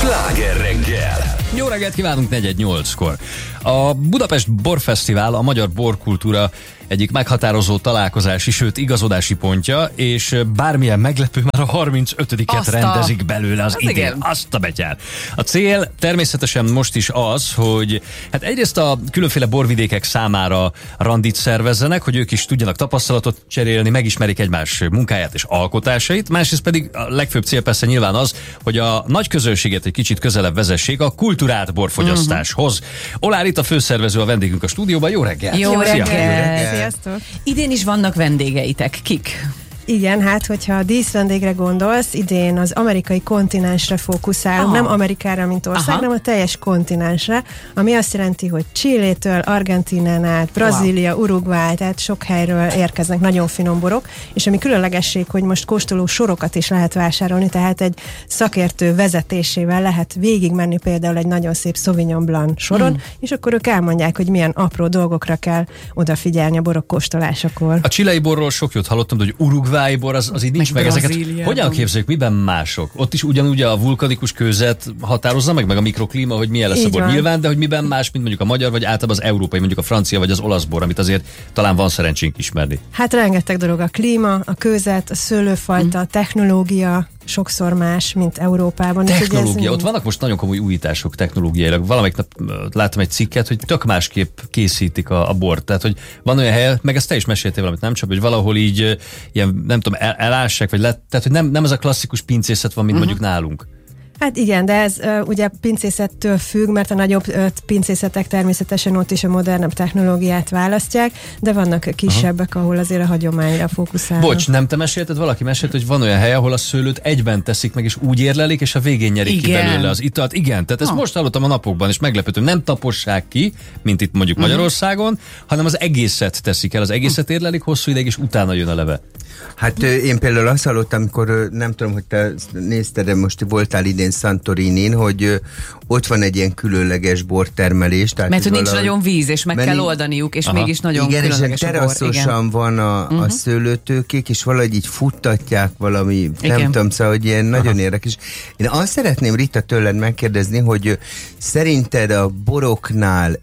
Sláger reggel! Jó reggelt kívánunk 418-kor. A Budapest Borfesztivál a magyar borkultúra egyik meghatározó találkozási, sőt igazodási pontja, és bármilyen meglepő, már a 35-et rendezik belőle az idén. Igen. Azt a betyár. A cél természetesen most is az, hogy hát egyrészt a különféle borvidékek számára randit szervezzenek, hogy ők is tudjanak tapasztalatot cserélni, megismerik egymás munkáját és alkotásait, másrészt pedig a legfőbb cél persze nyilván az, hogy a nagy közönséget egy kicsit közelebb vezessék a kulturált borfogyasztáshoz. Olár itt a főszervező, a vendégünk a stúdióban. Jó reggel! Jó Szia. reggel! Sziasztok! Idén is vannak vendégeitek. Kik? Igen, hát hogyha a díszvendégre gondolsz, idén az amerikai kontinensre fókuszálunk, nem Amerikára, mint ország, hanem a teljes kontinensre, ami azt jelenti, hogy Chilétől, Argentínán át, Brazília, Uruguay, tehát sok helyről érkeznek nagyon finom borok, és ami különlegesség, hogy most kóstoló sorokat is lehet vásárolni, tehát egy szakértő vezetésével lehet végigmenni például egy nagyon szép Sauvignon Blanc soron, és akkor ők elmondják, hogy milyen apró dolgokra kell odafigyelni a borok kóstolásakor. A chilei borról sok jót hallottam, de hogy Uruguay bor az így nincs meg. Ezeket hogyan képzeljük, miben mások? Ott is ugyanúgy a vulkanikus kőzet határozza meg a mikroklíma, hogy milyen lesz a bor nyilván, de hogy miben más, mint mondjuk a magyar, vagy általában az európai, mondjuk a francia, vagy az olasz bor, amit azért talán van szerencsénk ismerni. Hát rengeteg dolog, a klíma, a kőzet, a szőlőfajta, a technológia, sokszor más, mint Európában. Technológia. Ott vannak most nagyon komoly újítások technológiailag. Valamelyik nap láttam egy cikket, hogy tök másképp készítik a bort. Tehát, hogy van olyan hely, meg ezt te is meséltél valamit, nem csak, hogy valahol így ilyen, nem tudom, elássák, vagy tehát, hogy nem az a klasszikus pincészet van, mint mondjuk nálunk. Hát igen, de ez ugye pincészettől függ, mert a nagyobb pincészetek természetesen ott is a modernebb technológiát választják, de vannak kisebbek, ahol azért a hagyományra fókuszálnak. Bocs, nem te mesélted? Valaki mesélt, hogy van olyan hely, ahol a szőlőt egyben teszik meg, és úgy érlelik, és a végén nyerik ki belőle az italt. Igen, tehát ezt most hallottam a napokban, és meglepődtem. Nem tapossák ki, mint itt mondjuk Magyarországon, hanem az egészet teszik el, az egészet érlelik hosszú ideig, és utána jön a leve. Hát én például azt hallottam, amikor nem tudom, hogy te nézted, de most voltál idén Santorinin, hogy ott van egy ilyen különleges bortermelés. Tehát mert hogy nincs nagyon víz, és meg kell oldaniuk, és mégis nagyon különleges a bor. Igen, és teraszosan van a szőlőtőkék, és valahogy így futtatják valami, nem tudom, szóval, hogy ilyen nagyon érdekes. Én azt szeretném, Rita, tőled megkérdezni, hogy szerinted a boroknál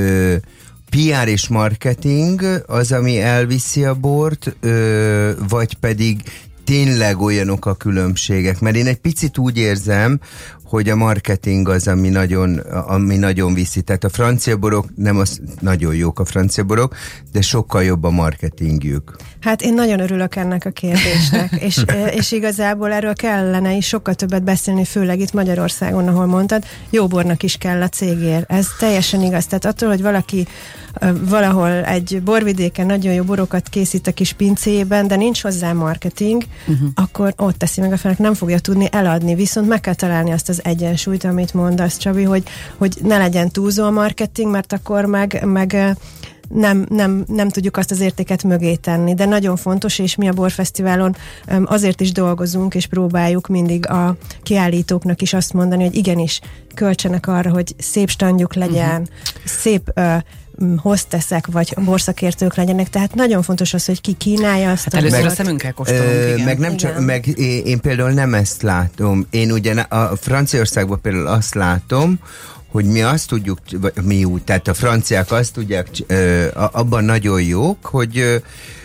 PR és marketing az, ami elviszi a bort, vagy pedig tényleg olyanok a különbségek? Mert én egy picit úgy érzem, hogy a marketing az, ami nagyon viszi. Tehát a francia borok, nem az nagyon jók a francia borok, de sokkal jobb a marketingjük. Hát én nagyon örülök ennek a kérdésnek, és igazából erről kellene is sokkal többet beszélni, főleg itt Magyarországon, ahol mondtad, jó bornak is kell a cégért. Ez teljesen igaz. Tehát attól, hogy valaki valahol egy borvidéken nagyon jó borokat készít a kis pincéjében, de nincs hozzá marketing, akkor ott teszi meg a felek, nem fogja tudni eladni. Viszont meg kell találni azt az egyensúlyt, amit mondasz, Csabi, hogy ne legyen túlzó a marketing, mert akkor meg nem tudjuk azt az értéket mögé tenni, de nagyon fontos, és mi a Borfesztiválon azért is dolgozunk, és próbáljuk mindig a kiállítóknak is azt mondani, hogy igenis költsenek arra, hogy szép standjuk legyen, szép hosteszek vagy borszakértők legyenek, tehát nagyon fontos az, hogy ki kínálja azt. Hát először a szemünkkel kóstolunk, én például nem ezt látom. Én ugye a Franciaországban például azt látom, hogy mi azt tudjuk, tehát a franciák azt tudják, abban nagyon jók, hogy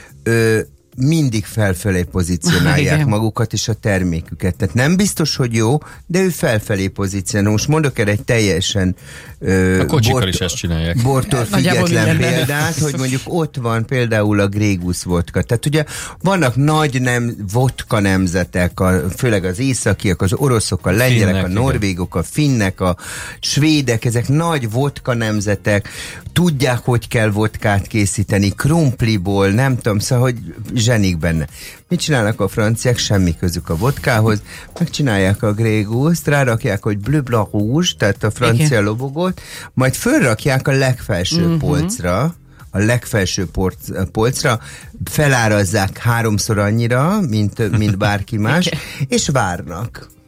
mindig felfelé pozícionálják magukat és a terméküket. Tehát nem biztos, hogy jó, de ő felfelé pozícionál. Most mondok el egy teljesen a kocsikkal is ezt csinálják. Bortól független példát, hogy mondjuk ott van például a Grégus vodka. Tehát ugye vannak nagy vodka nemzetek, főleg az északiak, az oroszok, a lengyelek, finnek, a norvégok, a finnek, a svédek, ezek nagy vodka nemzetek, tudják, hogy kell vodkát készíteni, krumpliból, nem tudom, szóval, hogy zsenik benne. Mit csinálnak a franciák? Semmi közük a vodkához. Megcsinálják a Grey Goose-t, rárakják, hogy Bleu Blanc Rouge, tehát a francia lobogót, majd fölrakják a legfelső polcra, polcra, felárazzák 3-szor annyira, mint bárki más, és várnak.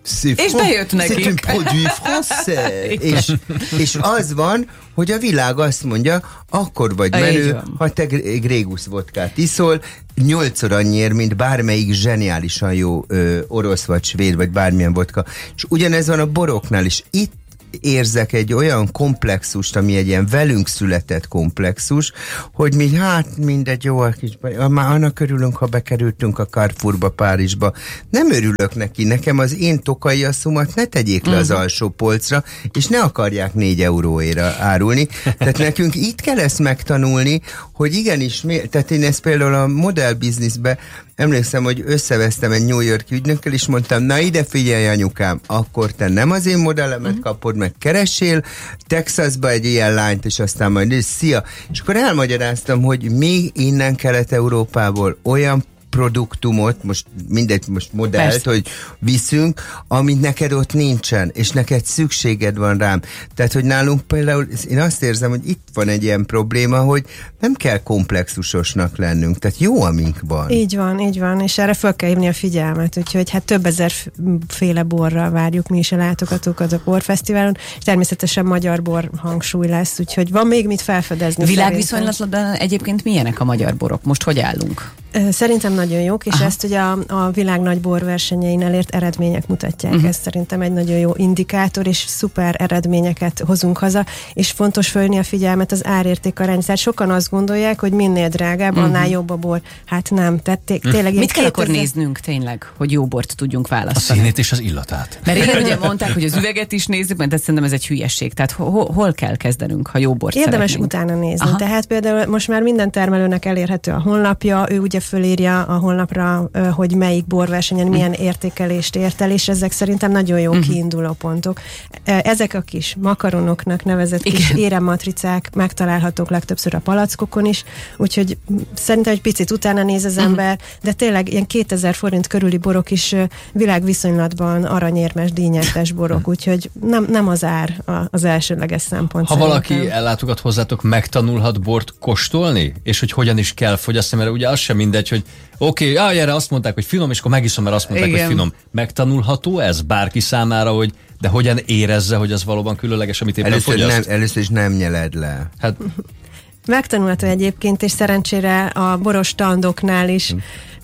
És bejött nekik. C'est un produit français. és az van, hogy a világ azt mondja, akkor vagy menő, ha te Grégus vodkát iszol, 8-szor annyiért, mint bármelyik zseniálisan jó orosz vagy svéd, vagy bármilyen vodka. És ugyanez van a boroknál is. Itt érzek egy olyan komplexust, ami egy ilyen velünk született komplexus, hogy mi mindegy, jó a kis baj, már annak örülünk, ha bekerültünk a Carrefourba, Párizsba. Nem örülök neki, nekem az én tokai asszumat ne tegyék le az alsó polcra, és ne akarják 4 euróért árulni. Tehát nekünk itt kell ezt megtanulni, hogy igenis, tehát én ezt például a modell bizniszbe emlékszem, hogy összevesztem egy New York-i ügynökkel, és mondtam, na ide figyelj anyukám, akkor te nem az én modellemet kapod, meg keresél Texasba egy ilyen lányt, és aztán majd szia. És akkor elmagyaráztam, hogy mi innen Kelet-Európából olyan produktumot, most mindegy, most modellt, persze, hogy viszünk, amit neked ott nincsen, és neked szükséged van rám. Tehát, hogy nálunk például, én azt érzem, hogy itt van egy ilyen probléma, hogy nem kell komplexusosnak lennünk, tehát jó, amink van. Így van, és erre fel kell hívni a figyelmet, úgyhogy hát több ezerféle borral várjuk mi is a látogatókat a borfesztiválon, és természetesen magyar bor hangsúly lesz, úgyhogy van még mit felfedezni. Világviszonylatban egyébként milyenek a magyar borok? Most hogy állunk? Szerintem nagyon jók, és ezt ugye a világ nagy borversenyein elért eredmények mutatják. Ez szerintem egy nagyon jó indikátor, és szuper eredményeket hozunk haza, és fontos fölni a figyelmet az árérték arány. Tehát sokan azt gondolják, hogy minél drágább, annál jobb a bor. Hát nem. Tehát tényleg mit kell akkor néznünk tényleg, hogy jó bort tudjunk választani? A színét és az illatát. Mert igen, ugye mondták, hogy az üveget is nézzük, mert szerintem ez egy hülyesség. Tehát hol kell kezdenünk, ha jó bort érdemes szeretnénk? Utána nézni. Aha. Tehát például most már minden termelőnek elérhető a honlapja, ő ugye fölírja a honlapra, hogy melyik borversenyen milyen értékelést ért el, és ezek szerintem nagyon jó kiinduló pontok. Ezek a kis makaronoknak nevezett kis éremmatricák megtalálhatók legtöbbször a palackokon is, úgyhogy szerintem egy picit utána néz az ember, de tényleg ilyen 2000 forint körüli borok is világviszonylatban aranyérmes, díjnyertes borok, úgyhogy nem az ár az elsőleges szempont. Ha valaki ellátogat hozzátok, megtanulhat bort kóstolni? És hogy hogyan is kell fogyasztani, mert ugye az sem mindegy, hogy oké, erre azt mondták, hogy finom, és akkor megiszom, mert azt mondták, hogy finom. Megtanulható ez bárki számára, hogy de hogyan érezze, hogy az valóban különleges, amit éppen fogyaszt? Először is nem nyeled le. Hát megtanulható egyébként, és szerencsére a boros standoknál is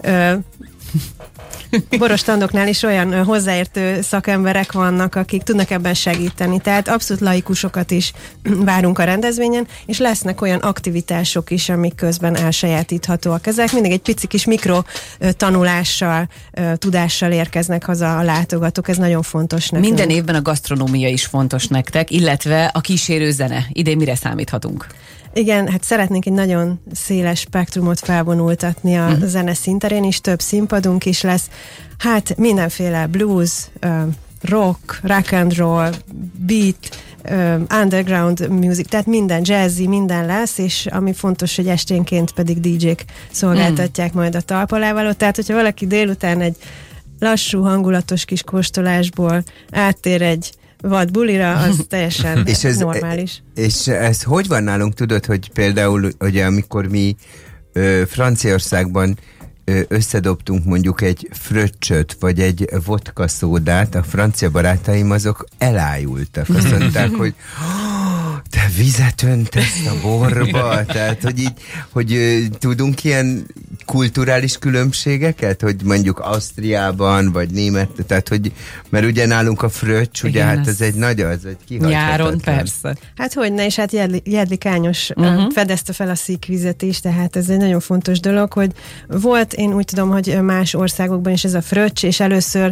olyan hozzáértő szakemberek vannak, akik tudnak ebben segíteni. Tehát abszolút laikusokat is várunk a rendezvényen, és lesznek olyan aktivitások is, amik közben elsajátíthatóak. Ezek mindig egy pici kis mikrotanulással, tudással érkeznek haza a látogatók. Ez nagyon fontos nekünk. Minden évben a gasztronómia is fontos nektek, illetve a kísérő zene. Idén mire számíthatunk? Igen, hát szeretnénk egy nagyon széles spektrumot felvonultatni a zene színterén is, több színpadunk is lesz. Hát mindenféle blues, rock and roll, beat, underground music, tehát minden jazzy, minden lesz, és ami fontos, hogy esténként pedig DJ-k szolgáltatják majd a talpalávalót. Tehát, hogyha valaki délután egy lassú, hangulatos kis kóstolásból áttér egy vad bulira, az teljesen normális. És ez hogy van nálunk, tudod, hogy például, ugye, amikor mi Franciaországban összedobtunk mondjuk egy fröccsöt, vagy egy vodka szódát, a francia barátaim azok elájultak. Azt mondták, hogy te vizet öntesz a borba, tehát, hogy tudunk ilyen kulturális különbségeket, hogy mondjuk Ausztriában, vagy német, tehát, hogy, mert ugye nálunk a fröccs, ugye, hát ez egy nagy, az egy kihagyhatatlan. Nyáron, persze. Hát hogyne, és hát Jedlik Ányos fedezte fel a szikvizet is, tehát ez egy nagyon fontos dolog, hogy volt, én úgy tudom, hogy más országokban is ez a fröccs, és először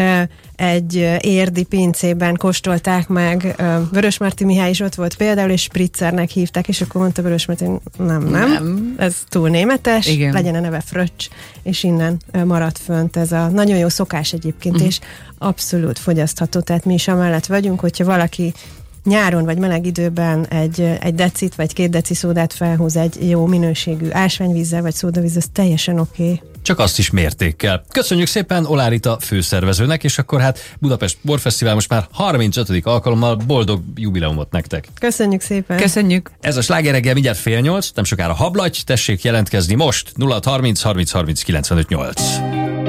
egy érdi pincében kóstolták meg, Vörösmarty Mihály is ott volt például, és spritzernek hívták, és akkor mondta Vörösmarty, nem, ez túl németes, legyen a neve fröccs, és innen maradt fönt ez a nagyon jó szokás egyébként, és abszolút fogyasztható, tehát mi is amellett vagyunk, hogyha valaki nyáron vagy meleg időben egy decit vagy 2 deci szódát felhúz egy jó minőségű ásványvízzel vagy szódavíz, az teljesen oké. Csak azt is mértékkel. Köszönjük szépen Oláh Rita főszervezőnek, és akkor hát Budapest Borfesztivál most már 35. alkalommal boldog jubileumot nektek. Köszönjük szépen. Köszönjük. Ez a Sláger reggel mindjárt 7:30, nem sokára hablagy, tessék jelentkezni most 0630 30 30 95 8.